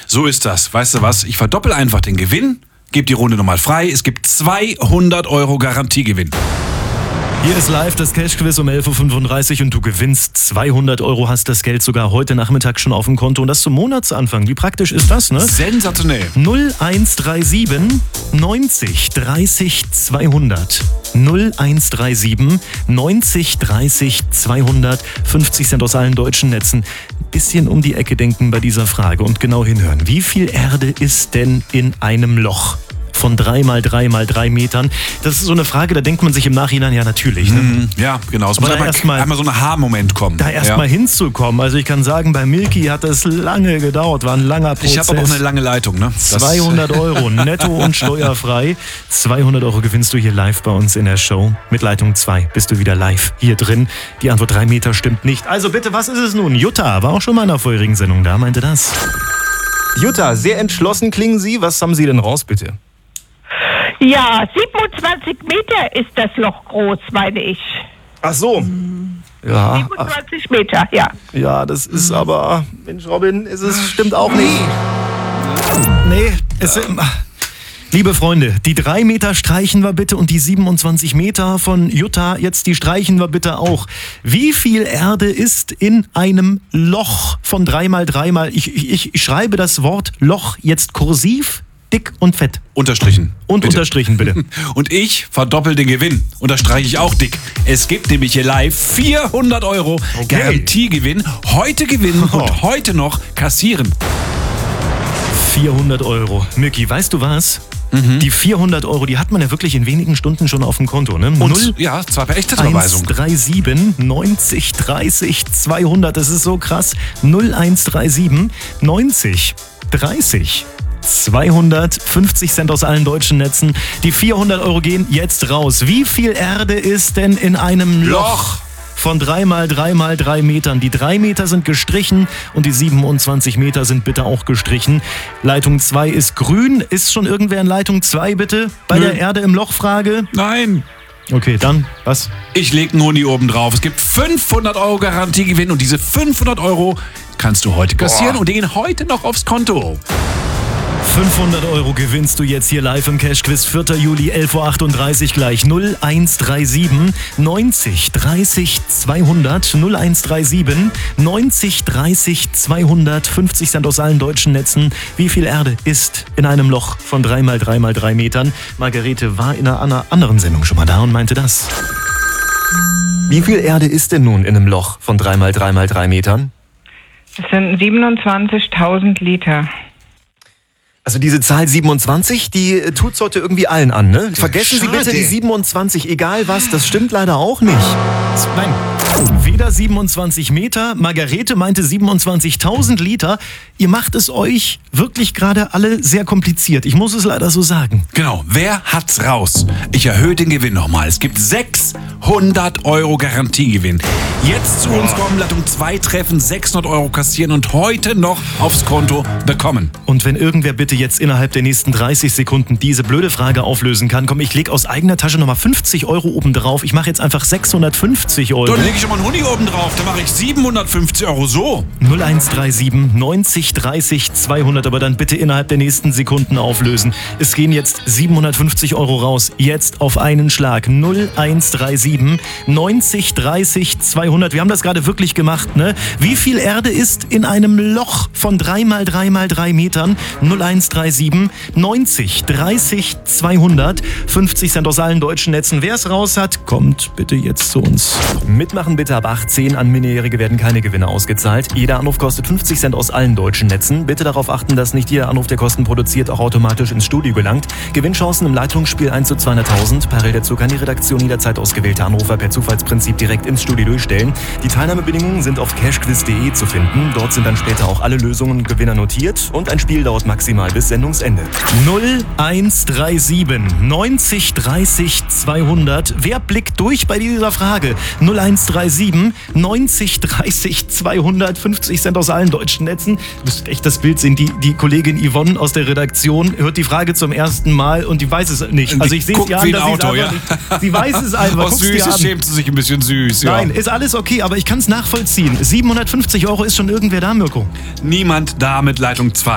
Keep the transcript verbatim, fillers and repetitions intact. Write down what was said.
So ist das. Weißt du was? Ich verdoppel einfach den Gewinn, gebe die Runde nochmal frei. Es gibt zweihundert Euro Garantiegewinn. Hier ist live das Cash-Quiz um elf Uhr fünfunddreißig und du gewinnst zweihundert Euro, hast das Geld sogar heute Nachmittag schon auf dem Konto und das zum Monatsanfang. Wie praktisch ist das, ne? Sensationell. null eins drei sieben neunzig dreißig zweihundert. null eins drei sieben neunzig dreißig zweihundert. fünfzig Cent aus allen deutschen Netzen. Bisschen um die Ecke denken bei dieser Frage und genau hinhören. Wie viel Erde ist denn in einem Loch von drei mal drei mal drei Metern? Das ist so eine Frage, da denkt man sich im Nachhinein, ja natürlich. Ne? Mm, ja, genau. Es muss einmal, erst mal, einmal so ein Aha-Moment kommen. Da erst ja. mal hinzukommen. Also ich kann sagen, bei Milky hat das lange gedauert, war ein langer Prozess. Ich habe aber auch eine lange Leitung. Ne? Das zweihundert Euro, netto und steuerfrei. zweihundert Euro gewinnst du hier live bei uns in der Show. Mit Leitung zwei bist du wieder live hier drin. Die Antwort drei Meter stimmt nicht. Also bitte, was ist es nun? Jutta war auch schon mal in einer vorherigen Sendung da, meinte das. Jutta, sehr entschlossen klingen Sie. Was haben Sie denn raus, bitte? Ja, siebenundzwanzig Meter ist das Loch groß, meine ich. Ach so. Ja. siebenundzwanzig Meter, ja. Ja, das ist aber, Mensch Robin, es ist, stimmt auch nicht. Nee, es sind... Liebe Freunde, die drei Meter streichen wir bitte und die siebenundzwanzig Meter von Jutta, jetzt die streichen wir bitte auch. Wie viel Erde ist in einem Loch von drei mal drei mal? Ich, ich, ich schreibe das Wort Loch jetzt kursiv, dick und fett. Unterstrichen. Und bitte. Unterstrichen bitte. Und ich verdoppel den Gewinn. Unterstreiche ich auch dick. Es gibt nämlich hier live vierhundert Euro Okay. Garantiegewinn. Heute gewinnen Oh. und heute noch kassieren. vierhundert Euro. Mücki, weißt du was? Mhm. Die vierhundert Euro, die hat man ja wirklich in wenigen Stunden schon auf dem Konto, ne? Und ja, zwar per Echtzeitüberweisung. eins drei sieben neunzig dreißig zweihundert, das ist so krass. null eins drei sieben neunzig dreißig zweihundert, fünfzig Cent aus allen deutschen Netzen. Die vierhundert Euro gehen jetzt raus. Wie viel Erde ist denn in einem Loch? Loch. Von drei mal drei mal drei Metern. Die drei Meter sind gestrichen und die siebenundzwanzig Meter sind bitte auch gestrichen. Leitung zwei ist grün. Ist schon irgendwer in Leitung zwei bitte? Bei Nö. der Erde im Loch-Frage? Nein. Okay, dann, was? Ich leg einen Huni oben drauf. Es gibt fünfhundert Euro Garantiegewinn und diese fünfhundert Euro kannst du heute kassieren Boah. und die gehen heute noch aufs Konto. fünfhundert Euro gewinnst du jetzt hier live im Cash-Quiz. vierter Juli, elf Uhr achtunddreißig gleich. null eins drei sieben neunzig dreißig zweihundert. null eins drei sieben neunzig dreißig zweihundert. fünfzig Cent aus allen deutschen Netzen. Wie viel Erde ist in einem Loch von drei mal drei mal drei Metern? Margarete war in einer anderen Sendung schon mal da und meinte das. Wie viel Erde ist denn nun in einem Loch von drei mal drei mal drei Metern? Das sind siebenundzwanzigtausend Liter. Also diese Zahl siebenundzwanzig, die äh, tut's heute irgendwie allen an, ne? Vergessen Sie schade. bitte die siebenundzwanzig, egal was, das stimmt leider auch nicht. Nein, weder siebenundzwanzig Meter, Margarete meinte siebenundzwanzigtausend Liter. Ihr macht es euch wirklich gerade alle sehr kompliziert, ich muss es leider so sagen. Genau, wer hat's raus? Ich erhöhe den Gewinn nochmal. Es gibt sechshundert Euro Garantiegewinn. Jetzt zu uns kommen, Leitung zwei treffen, sechshundert Euro kassieren und heute noch aufs Konto bekommen. Und wenn irgendwer bitte jetzt innerhalb der nächsten dreißig Sekunden diese blöde Frage auflösen kann, komm, ich leg aus eigener Tasche nochmal fünfzig Euro oben drauf. Ich mache jetzt einfach sechshundertfünfzig Euro. Dann lege ich schon mal einen Huni oben drauf, dann mache ich siebenhundertfünfzig Euro so. null eins drei sieben neunzig dreißig zweihundert, aber dann bitte innerhalb der nächsten Sekunden auflösen. Es gehen jetzt siebenhundertfünfzig Euro raus, jetzt auf einen Schlag. null eins drei sieben neunzig dreißig zweihundert. Wir haben das gerade wirklich gemacht, ne? Wie viel Erde ist in einem Loch von drei mal drei mal drei Metern? null eins drei sieben neunzig dreißig zweihundert. fünfzig Cent aus allen deutschen Netzen. Wer es raus hat, kommt bitte jetzt zu uns. Mitmachen bitte ab achtzehn. An Minderjährige werden keine Gewinne ausgezahlt. Jeder Anruf kostet fünfzig Cent aus allen deutschen Netzen. Bitte darauf achten, dass nicht jeder Anruf, der Kosten produziert, auch automatisch ins Studio gelangt. Gewinnchancen im Leitungsspiel eins zu zweihunderttausend. Parallel dazu kann die Redaktion jederzeit ausgewählte Anrufer per Zufallsprinzip direkt ins Studio durchstellen. Die Teilnahmebedingungen sind auf cashquiz punkt de zu finden. Dort sind dann später auch alle Lösungen und Gewinner notiert. Und ein Spiel dauert maximal bis Sendungsende. null eins drei sieben neunzig dreißig zweihundert. Wer blickt durch bei dieser Frage? null eins drei sieben neunzig dreißig zweihundert. fünfzig Cent aus allen deutschen Netzen. Du müsst echt das Bild sehen. Die, die Kollegin Yvonne aus der Redaktion hört die Frage zum ersten Mal und die weiß es nicht. Also ich sehe es ja an, dass sie es Auto, einfach ja. nicht. Sie weiß es einfach. Aus Guck's dir Süßes an. schämt sie sich ein bisschen süß. Ja. Nein, ist alles okay, aber ich kann es nachvollziehen. siebenhundertfünfzig Euro ist schon irgendwer da, Mirko. Niemand da mit Leitung zwei.